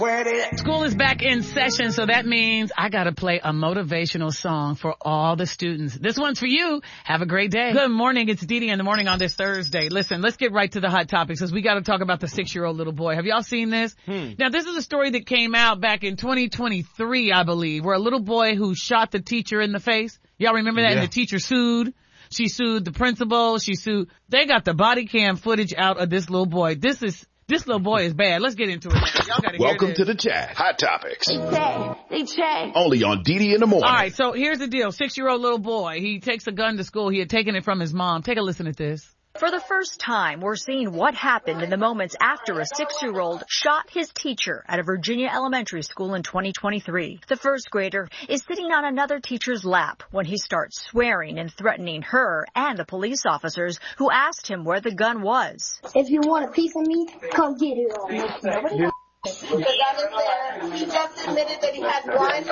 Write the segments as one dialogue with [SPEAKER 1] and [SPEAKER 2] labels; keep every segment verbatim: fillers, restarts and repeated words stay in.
[SPEAKER 1] School is back in session, so that means I gotta play a motivational song for all the students. This one's for you. Have a great day. Good morning. It's Dee Dee in the morning on this Thursday. Listen, let's get right to the hot topics because we gotta talk about the six-year-old little boy. Have y'all seen this? Hmm. Now, this is a story that came out back in twenty twenty-three, I believe, where a little boy who shot the teacher in the face. Y'all remember that? Yeah. And the teacher sued. She sued the principal. She sued. They got the body cam footage out of this little boy. This is This little boy is bad. Let's get into it now. Y'all gotta
[SPEAKER 2] Welcome
[SPEAKER 1] hear
[SPEAKER 2] to the chat. Hot Topics.
[SPEAKER 3] They check. They check.
[SPEAKER 2] Only on Dee Dee in the morning.
[SPEAKER 1] All right, so here's the deal. Six-year-old little boy. He takes a gun to school. He had taken it from his mom. Take a listen at this.
[SPEAKER 4] For the first time, we're seeing what happened in the moments after a six-year-old shot his teacher at a Virginia elementary school in twenty twenty-three. The first grader is sitting on another teacher's lap when he starts swearing and threatening her and the police officers who asked him where the gun was.
[SPEAKER 3] If you want a piece of me, come get it on me.
[SPEAKER 5] Because I was there, he just admitted that he had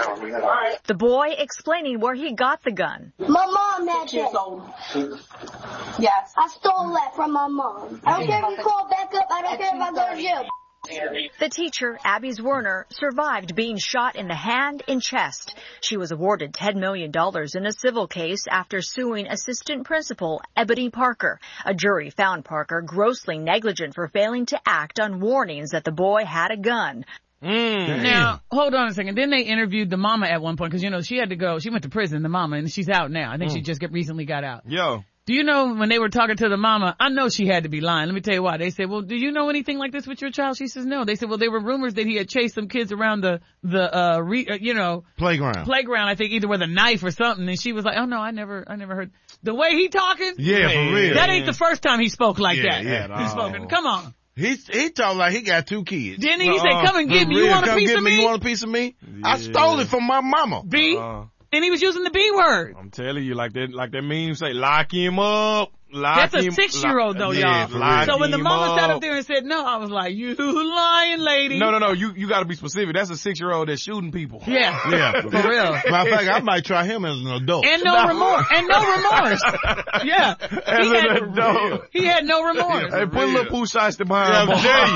[SPEAKER 5] one.
[SPEAKER 4] The boy explaining where he got the gun.
[SPEAKER 3] My mom had that.
[SPEAKER 5] Yes.
[SPEAKER 3] I stole that from my mom. I don't care if you call back up. I don't care if I go to jail.
[SPEAKER 4] The teacher, Abby Werner, survived being shot in the hand and chest. She was awarded ten million dollars in a civil case after suing assistant principal Ebony Parker. A jury found Parker grossly negligent for failing to act on warnings that the boy had a gun.
[SPEAKER 1] Mm. Now, hold on a second. Then they interviewed the mama at one point because, you know, she had to go. She went to prison, the mama, and she's out now. I think mm. she just get, recently got out.
[SPEAKER 6] Yo.
[SPEAKER 1] Do you know when they were talking to the mama, I know she had to be lying. Let me tell you why. They said, well, do you know anything like this with your child? She says, no. They said, well, there were rumors that he had chased some kids around the, the, uh, re, uh you know.
[SPEAKER 6] Playground.
[SPEAKER 1] Playground, I think, either with a knife or something. And she was like, oh no, I never, I never heard. The way he talking?
[SPEAKER 6] Yeah, for real.
[SPEAKER 1] That ain't the first time he spoke like
[SPEAKER 6] yeah,
[SPEAKER 1] that.
[SPEAKER 6] Yeah,
[SPEAKER 1] He's spoken. Come on.
[SPEAKER 6] He, he talked like he got two kids.
[SPEAKER 1] Didn't he? He said, come and get me. You want a piece of me?
[SPEAKER 6] You want a piece of me? Yeah. I stole it from my mama.
[SPEAKER 1] B? Uh, and he was using the B word.
[SPEAKER 6] I'm telling you, like that, like that meme say, lock him up. Lock
[SPEAKER 1] That's a
[SPEAKER 6] him,
[SPEAKER 1] six-year-old though,
[SPEAKER 6] yeah,
[SPEAKER 1] y'all. So when the mama
[SPEAKER 6] up.
[SPEAKER 1] sat up there and said no, I was like, you lying lady.
[SPEAKER 6] No, no, no, you, you gotta be specific. That's a six-year-old that's shooting people.
[SPEAKER 1] Yeah.
[SPEAKER 6] Yeah.
[SPEAKER 1] For real.
[SPEAKER 6] Matter of fact, I might try him as an adult.
[SPEAKER 1] And no, no. remorse. And no remorse. Yeah.
[SPEAKER 6] As
[SPEAKER 1] he
[SPEAKER 6] an
[SPEAKER 1] had,
[SPEAKER 6] adult.
[SPEAKER 1] He had no remorse.
[SPEAKER 6] Hey, put a little poo shots behind him.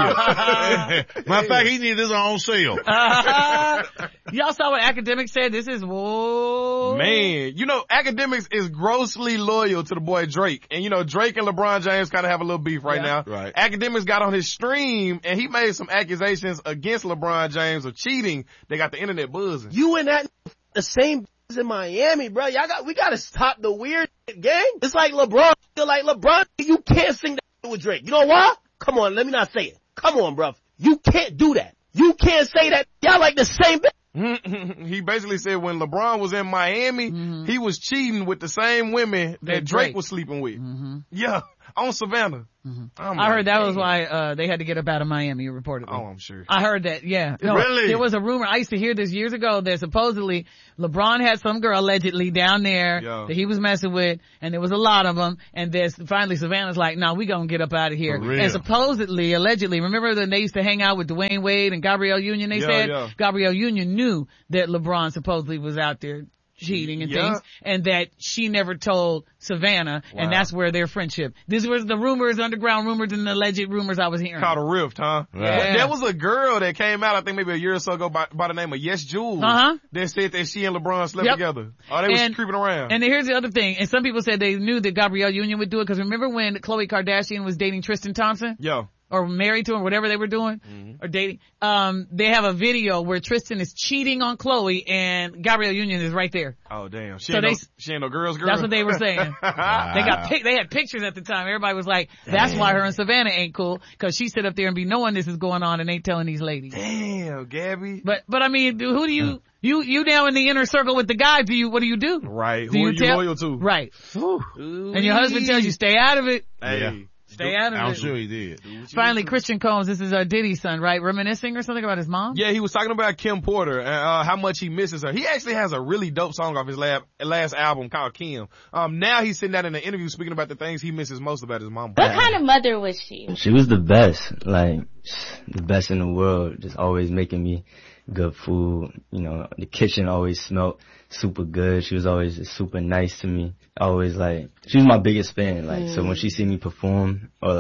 [SPEAKER 6] I'm telling you. Matter of fact, he needs his own cell.
[SPEAKER 1] Uh, y'all saw what Academics said? This is, whoa.
[SPEAKER 6] Man, you know, Academics is grossly loyal to the boy Drake. And you know, Drake and LeBron James kind of have a little beef right
[SPEAKER 1] yeah.
[SPEAKER 6] now.
[SPEAKER 1] Right.
[SPEAKER 6] Academics got on his stream and he made some accusations against LeBron James of cheating. They got the internet buzzing.
[SPEAKER 7] You and that the same in Miami, bro. Y'all got, we gotta stop the weird gang. It's like LeBron, like LeBron, you can't sing that with Drake. You know why? Come on, let me not say it. Come on, bro. You can't do that. You can't say that. Y'all like the same
[SPEAKER 6] He basically said when LeBron was in Miami, mm-hmm. he was cheating with the same women that, that Drake. Drake was sleeping with.
[SPEAKER 1] Mm-hmm.
[SPEAKER 6] Yeah, on Savannah.
[SPEAKER 1] Mm-hmm. I like, heard that dang. was why uh they had to get up out of Miami, reportedly.
[SPEAKER 6] Oh, I'm sure.
[SPEAKER 1] I heard that, yeah. No,
[SPEAKER 6] really?
[SPEAKER 1] There was a rumor, I used to hear this years ago, that supposedly LeBron had some girl allegedly down there Yo. that he was messing with, and there was a lot of them, and there's finally Savannah's like, no, nah, we gonna get up out of here. And supposedly, allegedly, remember when they used to hang out with Dwayne Wade and Gabrielle Union, they
[SPEAKER 6] yeah,
[SPEAKER 1] said?
[SPEAKER 6] Yeah.
[SPEAKER 1] Gabrielle Union knew that LeBron supposedly was out there cheating and
[SPEAKER 6] yeah.
[SPEAKER 1] things, and that she never told Savannah, wow. and that's where their friendship. This was the rumors, underground rumors, and the alleged rumors I was hearing.
[SPEAKER 6] Called a rift, huh?
[SPEAKER 1] Right. Yeah.
[SPEAKER 6] There was a girl that came out, I think maybe a year or so ago, by, by the name of Yes Jules.
[SPEAKER 1] Uh-huh.
[SPEAKER 6] That said that she and LeBron slept
[SPEAKER 1] yep.
[SPEAKER 6] together. Oh, they was
[SPEAKER 1] and,
[SPEAKER 6] creeping around.
[SPEAKER 1] And here's the other thing, and some people said they knew that Gabrielle Union would do it, because remember when Khloe Kardashian was dating Tristan Thompson?
[SPEAKER 6] Yo.
[SPEAKER 1] Or married to him, whatever they were doing, mm-hmm. or dating. Um, they have a video where Tristan is cheating on Khloe and Gabrielle Union is right there.
[SPEAKER 6] Oh damn! She,
[SPEAKER 1] so
[SPEAKER 6] ain't,
[SPEAKER 1] they,
[SPEAKER 6] no, she ain't no girls girl.
[SPEAKER 1] That's what they were saying. Wow. They got pic- they had pictures at the time. Everybody was like, "That's damn. why her and Savannah ain't cool, because she sit up there and be knowing this is going on and ain't telling these ladies."
[SPEAKER 6] Damn, Gabby.
[SPEAKER 1] But but I mean, who do you? You, you now in the inner circle with the guys, do you, what do you do?
[SPEAKER 6] Right.
[SPEAKER 1] Do
[SPEAKER 6] who
[SPEAKER 1] you
[SPEAKER 6] are you
[SPEAKER 1] tell,
[SPEAKER 6] loyal to?
[SPEAKER 1] Right.
[SPEAKER 6] Ooh.
[SPEAKER 1] And your husband tells you stay out of it.
[SPEAKER 6] Hey. Yeah.
[SPEAKER 1] Stay out of
[SPEAKER 6] I'm
[SPEAKER 1] it.
[SPEAKER 6] sure he did.
[SPEAKER 1] Finally, Christian Combs, this is uh, Diddy's son, right? Reminiscing or something about his mom?
[SPEAKER 6] Yeah, he was talking about Kim Porter and uh, how much he misses her. He actually has a really dope song off his lab, last album called Kim. Um, now he's sitting down in an interview speaking about the things he misses most about his mom.
[SPEAKER 8] What kind of mother was she?
[SPEAKER 9] She was the best, like, the best in the world, just always making me good food. You know, the kitchen always smelled super good. She was always just super nice to me. Always like, she was my biggest fan. Like, mm. so when she see me perform or like,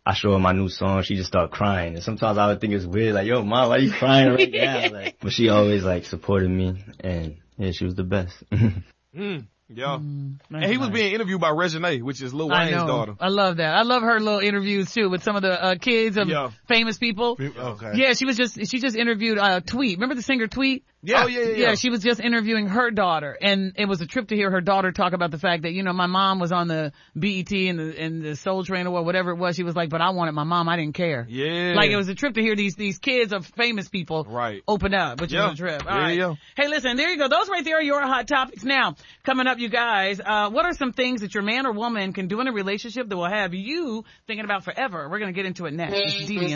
[SPEAKER 9] I show her my new song, she just start crying. And sometimes I would think it's weird, like, yo, mom, why are you crying right now? Like, but she always like supported me, and yeah, she was the best.
[SPEAKER 6] mm. Yeah.
[SPEAKER 1] Mm,
[SPEAKER 6] and he was
[SPEAKER 1] nice.
[SPEAKER 6] being interviewed by Reginae, which is Lil
[SPEAKER 1] I
[SPEAKER 6] Wayne's
[SPEAKER 1] know.
[SPEAKER 6] daughter.
[SPEAKER 1] I love that. I love her little interviews too with some of the uh, kids of
[SPEAKER 6] Yeah.
[SPEAKER 1] famous people.
[SPEAKER 6] Okay.
[SPEAKER 1] Yeah, she was just, she just interviewed, uh, Tweet. Remember the singer Tweet?
[SPEAKER 6] Yeah. Oh, yeah, yeah, yeah.
[SPEAKER 1] Yeah, she was just interviewing her daughter, and it was a trip to hear her daughter talk about the fact that, you know, my mom was on the B E T and the, and the Soul Train or whatever it was. She was like, but I wanted my mom. I didn't care.
[SPEAKER 6] Yeah.
[SPEAKER 1] Like, it was a trip to hear these, these kids of famous people
[SPEAKER 6] right.
[SPEAKER 1] open up, which
[SPEAKER 6] yeah.
[SPEAKER 1] was a trip. All
[SPEAKER 6] yeah,
[SPEAKER 1] right.
[SPEAKER 6] Yeah.
[SPEAKER 1] Hey, listen, there you go. Those right there are your hot topics. Now, coming up, you guys, uh, what are some things that your man or woman can do in a relationship that will have you thinking about forever? We're going to get into it next. It's Dee Dee.